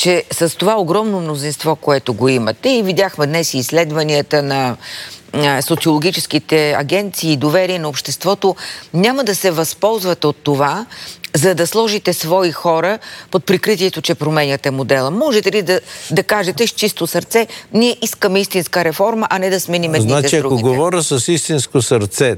че с това огромно мнозинство, което го имате, и видяхме днес и изследванията на социологическите агенции и доверие на обществото, няма да се възползвате от това, за да сложите свои хора под прикритието, че променяте модела. Можете ли да кажете с чисто сърце, ние искаме истинска реформа, а не да сменим едните с другите? Значи, ако говоря с истинско сърце,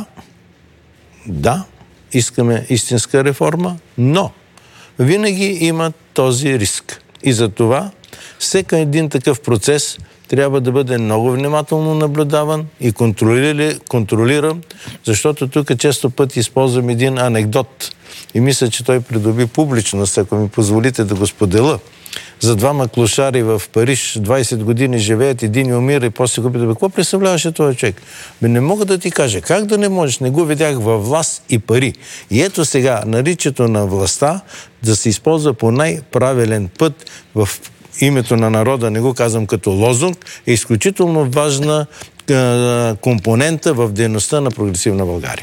да, искаме истинска реформа, но винаги има този риск. И за това всеки един такъв процес трябва да бъде много внимателно наблюдаван и контролиран, защото тук често пъти използвам един анекдот и мисля, че той придоби публичност, ако ми позволите да го споделя. За двама клошари в Париж 20 години живеят, един умира и после го пита, какво представляваше този човек? Не мога да ти кажа. Как да не можеш? Не го видях във власт и пари. И ето сега, наричането на властта да се използва по най-правилен път в името на народа, не го казвам като лозунг, е изключително важна компонента в дейността на Прогресивна България.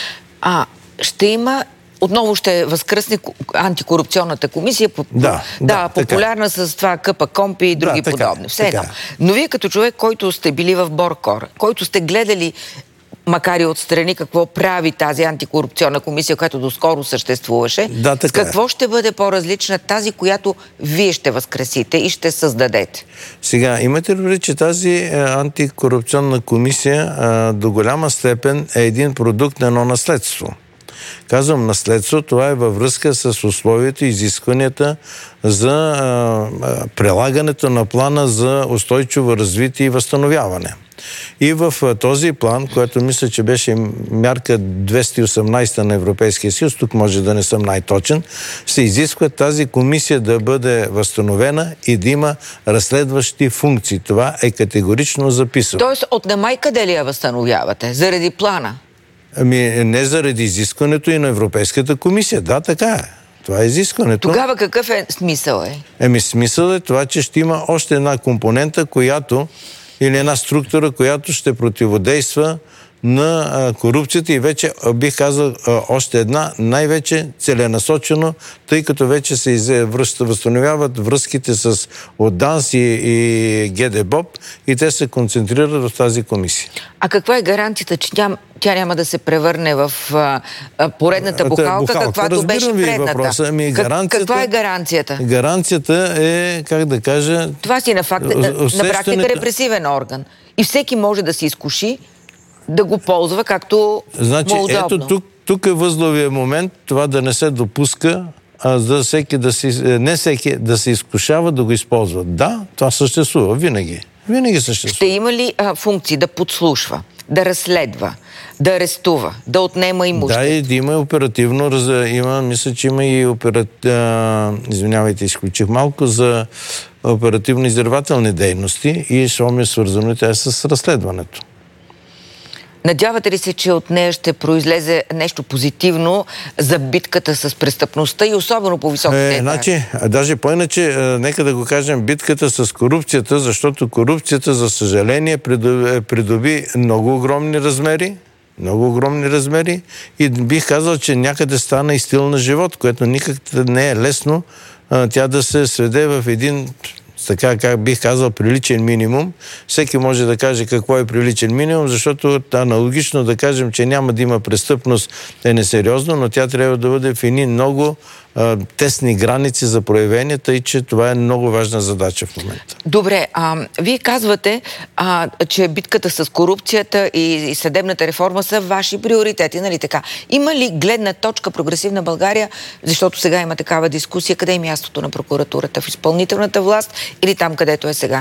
Ще има отново ще възкръсне антикорупционната комисия, популярна с това КПКОНПИ и други подобни. Все едно. Но вие като човек, който сте били в БОРКОР, който сте гледали, макар и отстрани, какво прави тази антикорупционна комисия, която доскоро съществуваше, с какво ще бъде по-различна тази, която вие ще възкресите и ще създадете? Сега, имате ли, че тази антикорупционна комисия до голяма степен е един продукт на едно наследство? Казвам наследство, това е във връзка с условията и изискванията за прилагането на плана за устойчиво развитие и възстановяване. И в този план, който мисля, че беше мярка 218 на Европейския съюз, тук може да не съм най-точен, се изисква тази комисия да бъде възстановена и да има разследващи функции. Това е категорично записано. Тоест, отнемай къде ли я възстановявате? Заради плана? Не заради изискването и на Европейската комисия. Да, така е. Това е изискването. Тогава какъв е смисъл? Смисъл е това, че ще има още една компонента, или една структура, която ще противодейства на корупцията и вече, бих казал, още една, най-вече целенасочено, тъй като вече се възстановяват връзките с ДАНС и ГДБОП и те се концентрират в тази комисия. А каква е гарантията, че тя няма да се превърне в поредната бухалка, каквато беше предната? Каква е гаранцията? Гаранцията е, как да кажа... Това си на практика репресивен орган. И всеки може да се изкуши да го ползва както му удобно. Ето тук е възловия момент това да не се допуска, не всеки да се изкушава да го използва. Да, това съществува винаги. Винаги съществува. Ще има ли функции да подслушва, да разследва, да арестува, да отнема имущество? Да, и да има оперативно, мисля, че има и извинявайте, изключих малко, за оперативно-издирвателни дейности и щом е свързано тя с разследването. Надявате ли се, че от нея ще произлезе нещо позитивно за битката с престъпността и особено по високите етажи? Даже по-иначе, нека да го кажем, битката с корупцията, защото корупцията, за съжаление, придоби много огромни размери и бих казал, че някъде стана и стил на живот, което никак не е лесно тя да се сведе в един, така как бих казал, приличен минимум. Всеки може да каже какво е приличен минимум, защото аналогично да кажем, че няма да има престъпност е несериозно, но тя трябва да бъде в едни много тесни граници за проявение, тъй че това е много важна задача в момента. Добре, вие казвате, че битката с корупцията и съдебната реформа са ваши приоритети, нали така? Има ли гледна точка Прогресивна България, защото сега има такава дискусия, къде е мястото на прокуратурата? В изпълнителната власт или там, където е сега?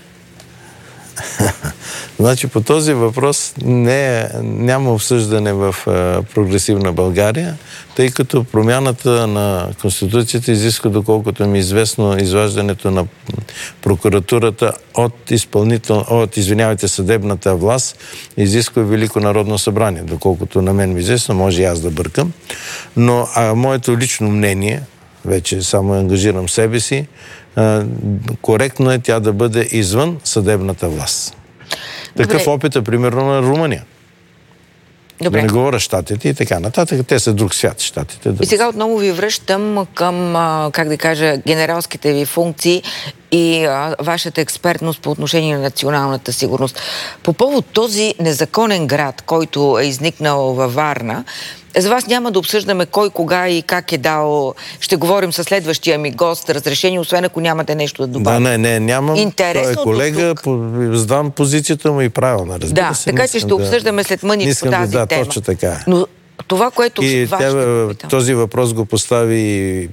Значи по този въпрос няма обсъждане в Прогресивна България, тъй като промяната на Конституцията изисква, доколкото ми е известно, изваждането на прокуратурата от съдебната власт, изисква Велико народно събрание, доколкото на мен ми е известно, може и аз да бъркам. Но моето лично мнение, вече само ангажирам себе си, коректно е тя да бъде извън съдебната власт. Такъв опит е примерно на Румъния. Добре. Да не говоря щатите и така нататък. Те са друг свят, щатите. И сега отново ви връщам към, как да кажа, генералските ви функции и вашата експертност по отношение на националната сигурност. По повод този незаконен град, който е изникнал във Варна, за вас няма да обсъждаме кой, кога и как е дал. Ще говорим със следващия ми гост разрешение, освен ако нямате нещо да добавите. Да, нямам. Интересно, той е колега, знам позицията му и правилна, разбира се. Така че ще обсъждаме след мъничко по тази тема. Точно така. Но това, което този въпрос го постави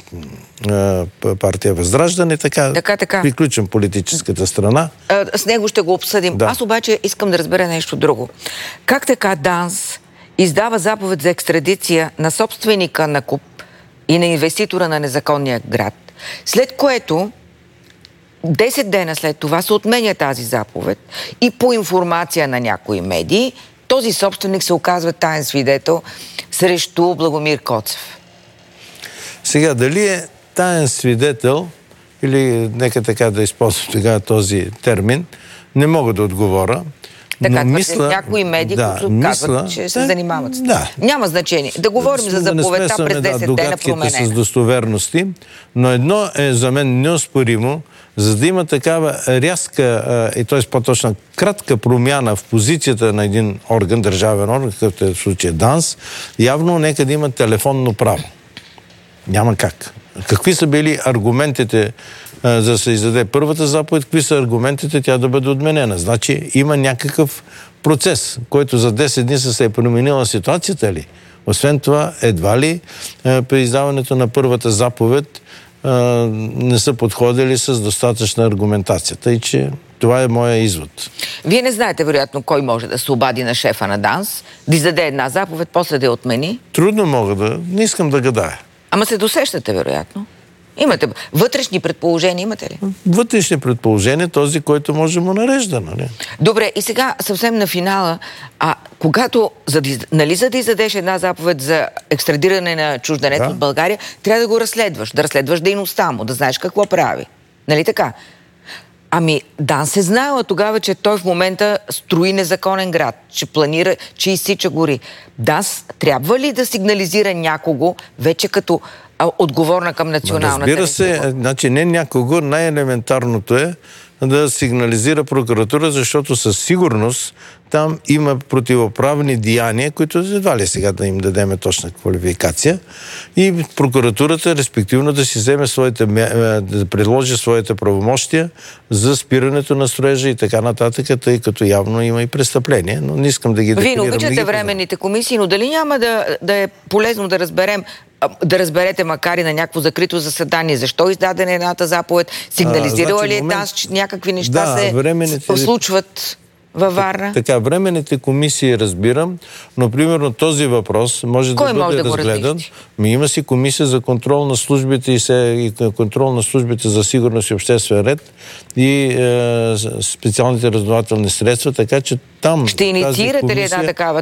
партия Възраждане, така. Приключвам политическата страна. С него ще го обсъдим. Да. Аз обаче искам да разбера нещо друго. Как така ДАНС издава заповед за екстрадиция на собственика на КУП и на инвеститора на незаконния град, след което 10 дена след това се отменя тази заповед и по информация на някои медии този собственик се оказва таен свидетел срещу Благомир Коцев? Сега, дали е таен свидетел или нека така да използвам сега този термин, не мога да отговоря. Така, някои медии, които казват, че се занимават с това. Няма значение. Да говорим за заповедта през 10 дена променена. С достоверности, но едно е за мен неоспоримо, за да има такава рязка, и т.е. по-точно кратка промяна в позицията на един орган, държавен орган, какъвто е в случая ДАНС, явно нека да има телефонно право. Няма как. Какви са били аргументите за да се издаде първата заповед, какви са аргументите тя да бъде отменена? Значи има някакъв процес, който за 10 дни се е променила ситуацията ли? Освен това, едва ли при издаването на първата заповед не са подходили с достатъчна аргументация. Тъй, че това е моя извод. Вие не знаете, вероятно, кой може да се обади на шефа на ДАНС, да издаде една заповед, после да я отмени? Трудно мога да... Не искам да гадая. Ама се досещате, вероятно? Имате вътрешни предположения, имате ли? Вътрешни предположения, този, който може да му нарежда, нали? Добре, и сега съвсем на финала, когато, за да издадеш една заповед за екстрадиране на чужденец от България, трябва да го разследваш, да разследваш дейността му, да знаеш какво прави. Нали така? Ами, ДАНС е знаела тогава, че той в момента строи незаконен град, че планира, че изсича гори. ДАНС трябва ли да сигнализира някого, вече като отговорна към националната Разбира се, значи не някого, най-елементарното е да сигнализира прокуратура, защото със сигурност там има противоправни деяния, които едва ли сега да им дадеме точна квалификация, и прокуратурата респективно да си вземе да предложи своите правомощия за спирането на строежа и така нататък, тъй като явно има и престъпления, но не искам да ги дефинирам. Вие не обичате временните комисии, но дали няма да е полезно да разберете, макар и на някакво закрито заседание, защо издадена едната заповед, сигнализирала ли е ДАНС, че някакви неща се случват във Варна? Така, временните комисии разбирам, но примерно този въпрос може да бъде разгледан. Има си комисия за контрол на службите и контрол на службите за сигурност и обществен ред и специалните разузнавателни средства, така че там... Ще инициирате ли една такава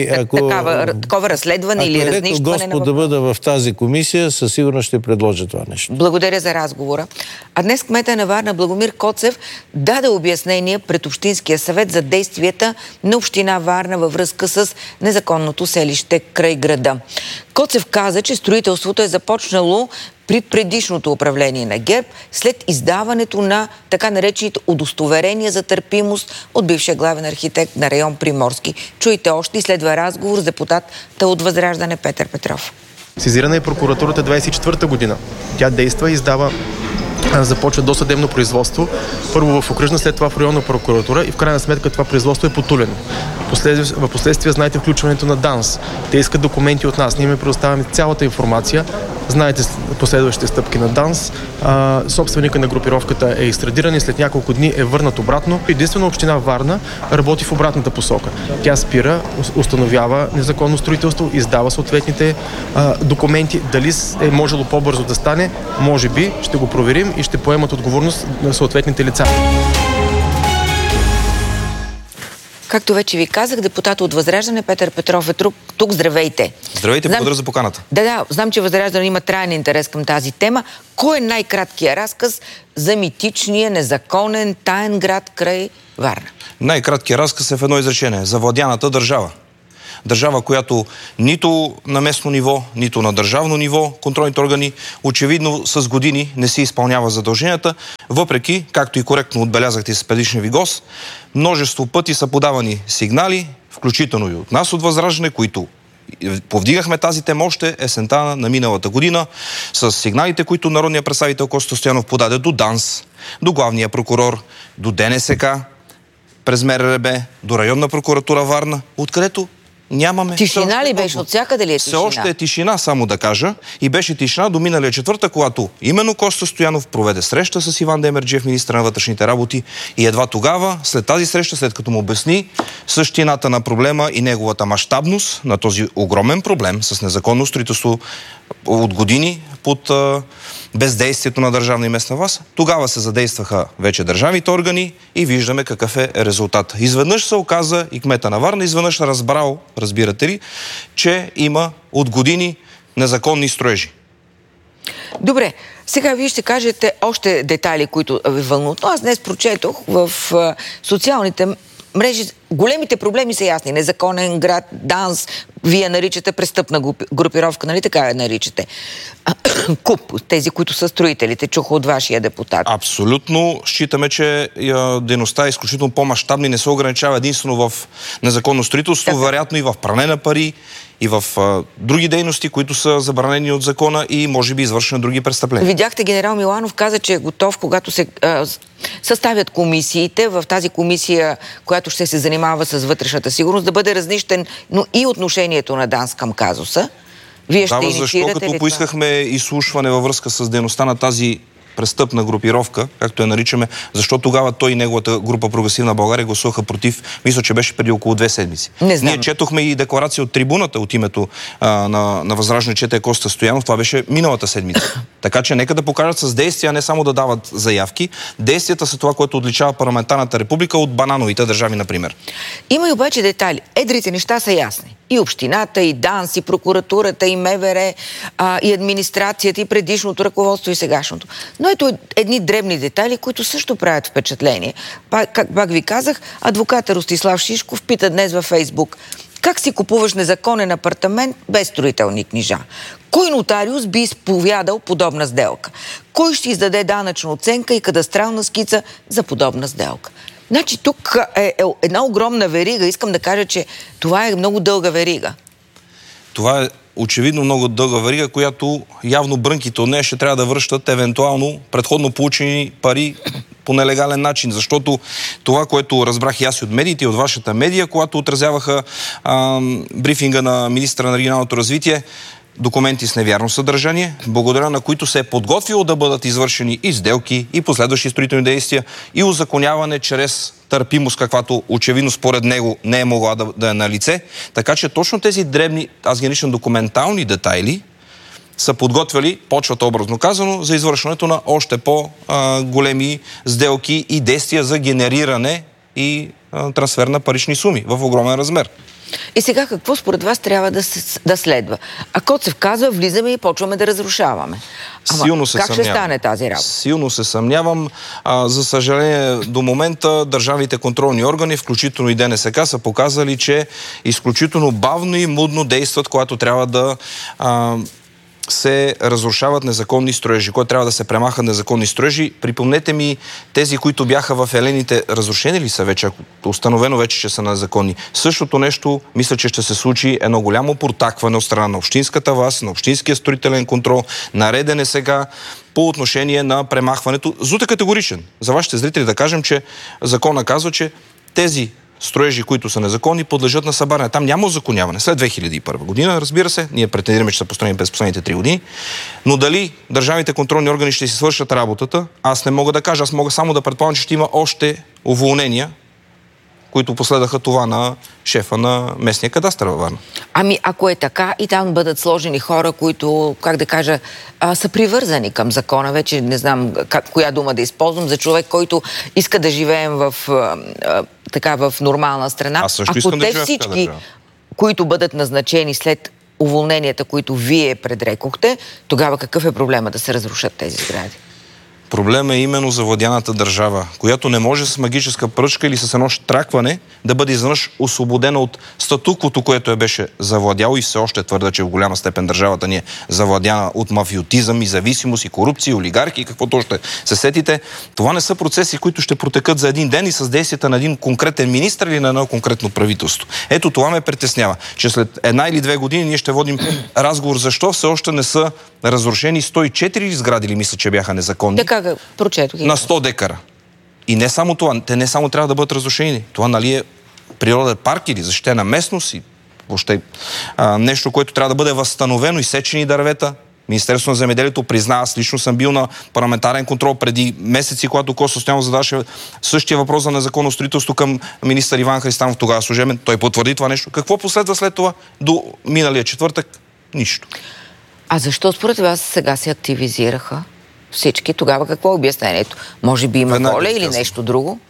такова разследване или разнищване? Ако Господ да бъда в тази комисия, със сигурност ще предложа това нещо. Благодаря за разговора. А днес кмета на Варна Благомир Коцев даде обяснение пред Общинския съвет за действията на община Варна във връзка с незаконното селище край града. Коцев каза, че строителството е започнало при предишното управление на ГЕРБ, след издаването на така наречените удостоверения за търпимост от бившия главен архитект на район Приморски. Чуйте още и следва разговор с депутата от Възраждане Петър Петров. Сезирана е прокуратурата 24-та година. Тя действа и започва досъдебно производство. Първо в окръжна, след това в районна прокуратура и в крайна сметка това производство е потулено. В последствие знаете включването на ДАНС. Те искат документи от нас. Ние ми предоставяме цялата информация. Знаете последващите стъпки на ДАНС. Собственика на групировката е екстрадиран и след няколко дни е върнат обратно. Единствено община Варна работи в обратната посока. Тя спира, установява незаконно строителство, издава съответните документи. Дали е можело по-бързо да стане? Може би. Ще го проверим и ще поемат отговорност на съответните лица. Както вече ви казах, депутат от Възраждане Петър Петров е тук. Здравейте! Здравейте, благодаря за поканата. Да, знам, че Възраждане има траен интерес към тази тема. Кой е най-краткият разказ за митичния, незаконен, таен град край Варна? Най-краткият разказ е в едно изречение. Завладяната държава. Държава, която нито на местно ниво, нито на държавно ниво контролните органи очевидно с години не си изпълнява задълженията, въпреки, както и коректно отбелязахте с предишния ви гост, множество пъти са подавани сигнали, включително и от нас от Възраждане, които повдигахме тази тема още есента на миналата година с сигналите, които народният представител Коста Стоянов подаде до ДАНС, до главния прокурор, до ДНСК, през МРРБ, до районна прокуратура Варна, откъдето нямаме... Тишина ли беше? От всякъде ли е тишина? Все още е тишина, само да кажа. И беше тишина до миналия четвъртък, когато именно Коста Стоянов проведе среща с Иван Демерджиев, министър на вътрешните работи, и едва тогава, след тази среща, след като му обясни същината на проблема и неговата мащабност на този огромен проблем с незаконно строителство от години под бездействието на държавна и местна власт, тогава се задействаха вече държавните органи и виждаме какъв е резултат. Изведнъж се оказа и кмета на Варна, изведнъж разбрал, разбирате ли, че има от години незаконни строежи. Добре, сега вие ще кажете още детайли, които ви вълнуват. Но аз днес прочетох в социалните мрежи. Големите проблеми са ясни. Незаконен град, ДАНС, вие наричате престъпна групировка, нали така я наричате? КУП, тези, които са строителите, чух от вашия депутат. Абсолютно. Считаме, че дейността е изключително по-мащабна и не се ограничава единствено в незаконно строителство, вероятно и в пране на пари, и в други дейности, които са забранени от закона и може би извършени други престъпления. Видяхте, генерал Миланов каза, че е готов, когато се съставят комисиите, в тази комисия, която ще се занимава с вътрешната сигурност, да бъде разнищен, но и отношението на ДАНС към казуса. Вие ще инициирате защо, като поискахме изслушване във връзка с дейността на тази престъпна групировка, както я наричаме, защо тогава той и неговата група Прогресивна България гласуваха против, мисля, че беше преди около 2 седмици. Ние четохме и декларация от трибуната от името на Възраждане, чете Коста Стоянов, това беше миналата седмица. Така че нека да покажат с действия, не само да дават заявки. Действията са това, което отличава парламентарната република от банановите държави, например. Има и обаче детайли. Едрите неща са ясни. И общината, и ДАНС, и прокуратурата, и МВР, и администрацията, и предишното ръководство, и сегашното. Но ето едни дребни детайли, които също правят впечатление. Пак ви казах, адвоката Ростислав Шишков пита днес във Фейсбук: как си купуваш незаконен апартамент без строителни книжа? Кой нотариус би изповядал подобна сделка? Кой ще издаде данъчна оценка и кадастрална скица за подобна сделка? Значи тук е една огромна верига. Искам да кажа, че това е много дълга верига. Това е очевидно много дълга верига, която явно брънките от нея ще трябва да връщат евентуално предходно получени пари по нелегален начин, защото това, което разбрах и аз и от медиите, и от вашата медия, когато отразяваха брифинга на министра на регионалното развитие, документи с невярно съдържание, благодаря на които се е подготвило да бъдат извършени и сделки, и последващи строителни действия, и узаконяване чрез търпимост, каквато очевидно според него не е могла да е на лице. Така че точно тези дребни, аз ги наричам документални детайли, са подготвили, почват образно казано, за извършването на още по-големи сделки и действия за генериране и трансфер на парични суми в огромен размер. И сега какво според вас трябва да следва? А Коцев казва, влизаме и почваме да разрушаваме. Как ще стане тази работа? Силно се съмнявам. За съжаление, до момента държавните контролни органи, включително и ДНСК, са показали, че изключително бавно и мудно действат, когато трябва да се разрушават незаконни строежи, когато трябва да се премахат незаконни строежи. Припомнете ми, тези, които бяха в Елените, разрушени ли са вече, установено вече, че са незаконни? Същото нещо, мисля, че ще се случи едно голямо протакване от страна на общинската власт, на общинския строителен контрол, нареден е сега по отношение на премахването. Зут е категоричен. За вашите зрители да кажем, че закона казва, че тези строежи, които са незаконни, подлежат на събаряне. Там няма узаконяване. След 2001 година, разбира се, ние претендираме, че са построени през последните 3 години, но дали държавните контролни органи ще си свършат работата, аз не мога да кажа. Аз мога само да предполагам, че ще има още уволнения, които последваха това на шефа на местния кадастър във Варна. Ами, ако е така и там бъдат сложени хора, които, как да кажа, са привързани към закона, вече не знам коя дума да използвам, за човек, който иска да живеем в нормална страна. Аз също искам да живея в тази държава. Които бъдат назначени след уволненията, които вие предрекохте, тогава какъв е проблема да се разрушат тези сгради? Проблема е именно завладяната държава, която не може с магическа пръчка или с едно щракване да бъде изведнъж освободена от статуквото, което я беше завладяло, и все още твърда, че в голяма степен държавата ни е завладяна от мафиотизъм и зависимост и корупция, и олигархи и каквото още се сетите. Това не са процеси, които ще протекат за един ден и с действията на един конкретен министър или на едно конкретно правителство. Ето това ме притеснява, че след 1 или 2 години ние ще водим разговор защо все още не са разрушени 104 сгради, ли мисля, че бяха незаконни. Прочетох. На 100 декара. И не само това. Те не само трябва да бъдат разрушени. Това, нали, е природен парк или защитена местност и въобще нещо, което трябва да бъде възстановено, изсечени дървета. Министерството на земеделието призна, аз лично съм бил на парламентарен контрол преди месеци, когато Коста Стоянов задаваше същия въпрос за незаконно строителство към министър Иван Христанов, тогава служебен. Той потвърди това нещо. Какво последва след това до миналия четвъртък? Нищо. А защо според вас сега се активизираха всички? Тогава какво е обяснението? Може би има воля или нещо друго?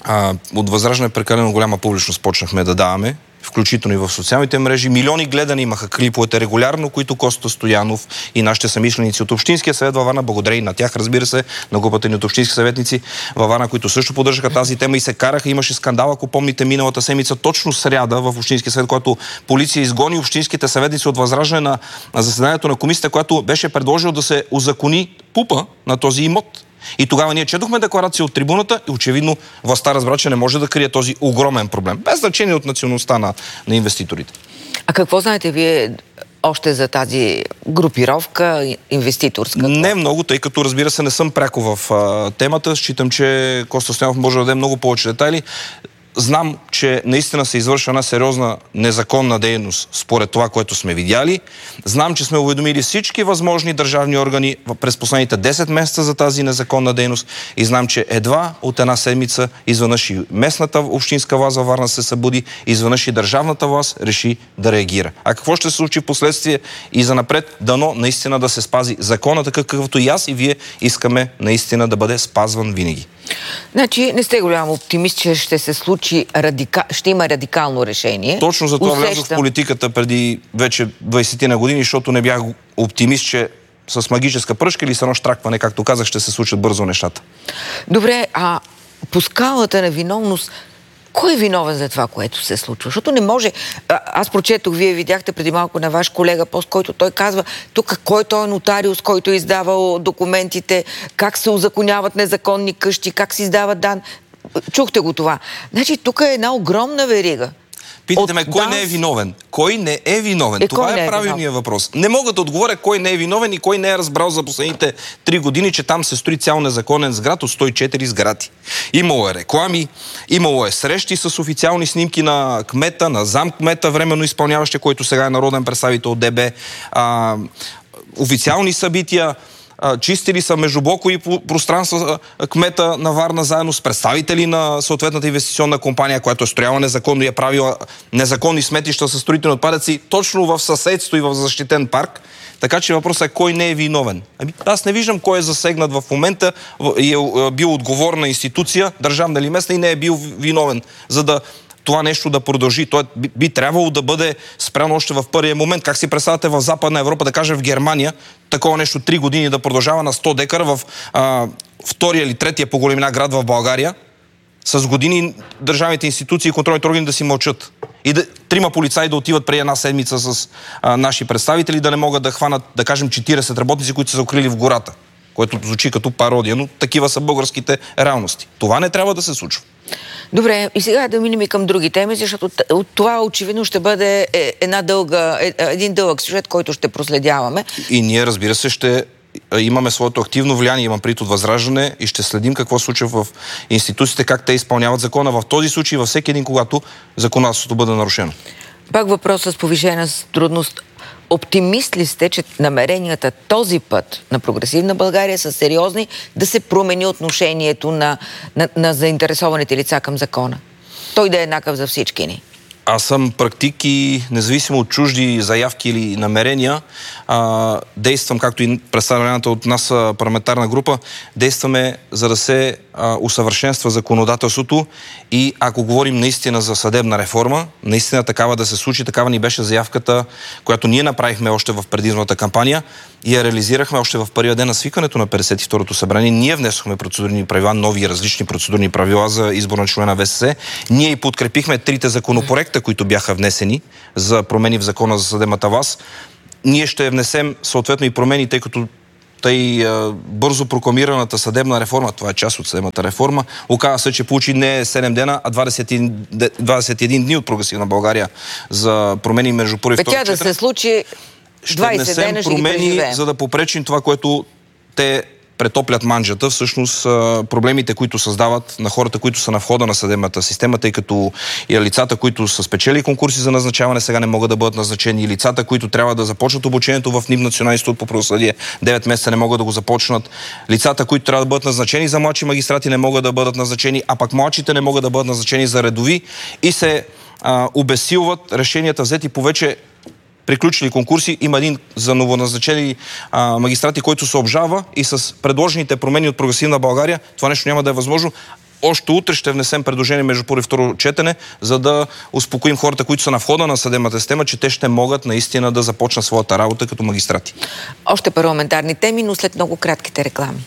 От Възраждане прекалено голяма публичност почнахме да даваме, включително и в социалните мрежи. Милиони гледани имаха клиповете регулярно, които Коста Стоянов и нашите самишленици от Общинския съвет във Варна, благодаря и на тях, разбира се, на групата ни от общински съветници във Варна, които също поддържаха тази тема и се караха. Имаше скандал, ако помните, миналата седмица, точно сряда в Общинския съвет, когато полиция изгони общинските съветници от Възраждане на заседанието на комисията, която беше предложила да се узакони ПУП-а на този имот. И тогава ние четохме декларация от трибуната и очевидно властта разбра, че не може да крие този огромен проблем. Без значение от националността на инвеститорите. А какво знаете вие още за тази групировка инвеститорска? Не много, тъй като, разбира се, не съм пряко в темата. Считам, че Коста Стоянов може да даде много повече детайли. Знам, че наистина се извършва една сериозна незаконна дейност според това, което сме видяли. Знам, че сме уведомили всички възможни държавни органи през последните 10 месеца за тази незаконна дейност и знам, че едва от една седмица изведнъж и местната общинска власт във Варна се събуди, изведнъж и държавната власт реши да реагира. А какво ще се случи в последствие и занапред? Дано наистина да се спази закона, такъв какъвто и аз и вие искаме наистина да бъде спазван винаги. Значи не сте голям оптимист, че ще се случи ще има радикално решение. Точно за това влязох в политиката преди вече 20 на години, защото не бях оптимист, че с магическа пръчка или с едно щракване, както казах, ще се случат бързо нещата. Добре, а по скалата на виновност, кой е виновен за това, което се случва? Защото не може... Аз прочетох, вие видяхте преди малко на ваш колега пост, който той казва тук кой той е нотариус, който е издавал документите, как се узаконяват незаконни къщи, как се издават дан. Чухте го това. Значи тук е една огромна верига. Питате ме, кой не е виновен? Кой не е виновен? Това е правилният въпрос. Не мога да отговоря кой не е виновен и кой не е разбрал за последните 3 години, че там се строи цял незаконен сград от 104 сгради. Имало е реклами, имало е срещи с официални снимки на кмета, на замкмета, временно изпълняващия, който сега е народен представител от ДБ, официални събития. Чистили са междублокови пространства кмета на Варна заедно с представители на съответната инвестиционна компания, която е строяла незаконно и е правила незаконни сметища със строителни отпадъци точно в съседство и в защитен парк. Така че въпросът е кой не е виновен. Аз не виждам кой е засегнат в момента и е бил отговорна институция, държавна или местна, и не е бил виновен, за да това нещо да продължи. Той би трябвало да бъде спряно още в първия момент. Как си представяте в Западна Европа, да кажем в Германия, такова нещо 3 години да продължава на 100 декара в втория или третия по големина град в България, с години държавните институции и контролните органи да си мълчат. И 3 полицаи да отиват преди една седмица с наши представители, да не могат да хванат, да кажем, 40 работници, които са укрили в гората. Което звучи като пародия, но такива са българските реалности. Това не трябва да се случва. Добре, и сега да минем и към други теми, защото от това очевидно ще бъде един дълъг сюжет, който ще проследяваме. И ние, разбира се, ще имаме своето активно влияние, имам предвид от Възраждане, и ще следим какво случва в институциите, как те изпълняват закона в този случай, във всеки един, когато законодателството бъде нарушено. Пак въпрос с повишена трудност. Оптимист ли сте, че намеренията този път на Прогресивна България са сериозни да се промени отношението на заинтересованите лица към закона? Той да е еднакъв за всички ни. Аз съм практик и независимо от чужди заявки или намерения, действам, както и представената от нас парламентарна група, действаме за да се усъвършенства законодателството и ако говорим наистина за съдебна реформа, наистина такава да се случи, такава ни беше заявката, която ние направихме още в предизборната кампания и я реализирахме още в първия ден на свикването на 52-то събрание. Ние внесохме процедурни правила, нови различни процедурни правила за избор на члена на ВСС. Ние и подкрепихме 3 законопроекта, които бяха внесени за промени в закона за съдебната власт. Ние ще внесем съответно и промени, тъй като бързо прокламираната съдебна реформа, това е част от съдебната реформа, оказа се, че получи не 7 дена, а 21 дни от Прогресивна България за промени между първо и второ четене. Да се случи 20 дена, ще ги преживеем. За да попречим това, което те претоплят манджата, всъщност проблемите, които създават на хората, които са на входа на съдебната система, тъй като и лицата, които са спечели конкурси за назначаване, сега не могат да бъдат назначени, и лицата, които трябва да започнат обучението в НИМ, Националния институт по правосъдие, 9 месеца не могат да го започнат, лицата, които трябва да бъдат назначени за младши магистрати, не могат да бъдат назначени, а пак младшите не могат да бъдат назначени за редови и се обезсилват решенията взети по вече приключили конкурси. Има един за новоназначени магистрати, който се обжалва и с предложените промени от Прогресивна България това нещо няма да е възможно. Още утре ще внесем предложение между първо и второ четене, за да успокоим хората, които са на входа на съдебната система, че те ще могат наистина да започнат своята работа като магистрати. Още парламентарни теми, но след много кратките реклами.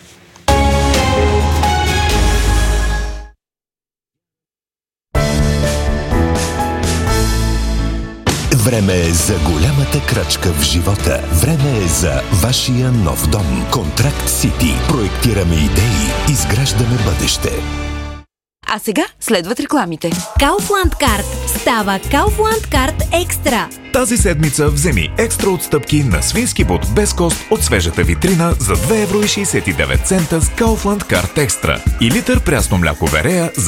Време е за голямата крачка в живота. Време е за вашия нов дом. Контракт Сити. Проектираме идеи, изграждаме бъдеще. А сега следват рекламите. Kaufland Card става Kaufland Card Екстра. Тази седмица вземи екстра отстъпки на свински бот без кост от свежата витрина за 2,69 евро с Kaufland Card Екстра и литър прясно мляко Верея за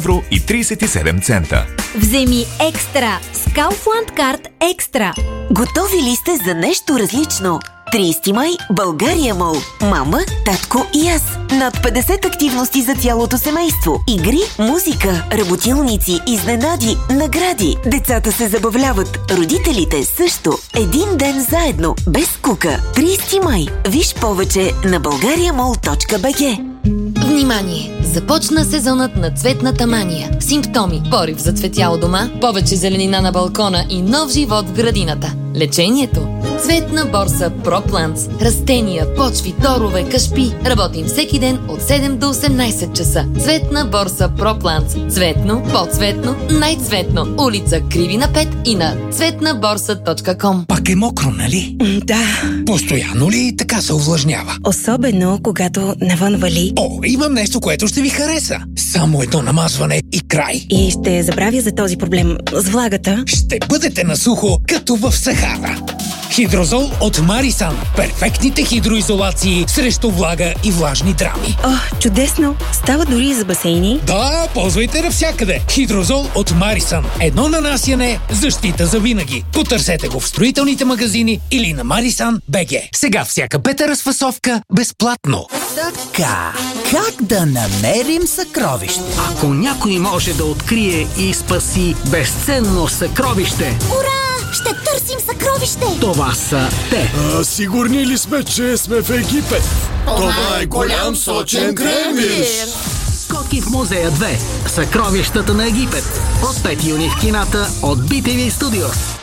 1,37 евро. Вземи екстра с Kaufland Card Екстра. Готови ли сте за нещо различно? 30 май, България Мол. Мама, татко и аз. Над 50 активности за цялото семейство. Игри, музика, работилници, изненади, награди. Децата се забавляват, родителите също. Един ден заедно, без скука. 30 май. Виж повече на bulgariamall.bg. Внимание! Започна сезонът на цветната мания. Симптоми: порив за цветя у дома, повече зеленина на балкона и нов живот в градината. Лечението: Цветна борса ProPlants. Растения, почви, торове, кашпи. Работим всеки ден от 7 до 18 часа. Цветна борса ProPlants. Цветно, по-цветно, най-цветно. Улица Кривина 5 и на цветнаборса.com. Пак е мокро, нали? Да. Постоянно ли така се увлажнява? Особено, когато навън вали. О, имам нещо, което ще ви хареса. Само едно намазване и край. И ще забравя за този проблем с влагата. Ще бъдете на сухо, като в Сахара. Хидрозол от Марисан. Перфектните хидроизолации срещу влага и влажни драми. О, чудесно! Става дори и за басейни. Да, ползвайте навсякъде. Хидрозол от Марисан. Едно нанасяне, защита за винаги. Потърсете го в строителните магазини или на Marisan.bg. Сега всяка пета разфасовка безплатно. Така, как да намерим съкровище? Ако някой може да открие и спаси безценно съкровище... Ура! Ще търсим съкровище! Това са те. Сигурни ли сме, че сме в Египет? Това е голям сочен кремвиш! Скоки в музея 2. Съкровищата на Египет. От 5 юни в кината от BTV Studios.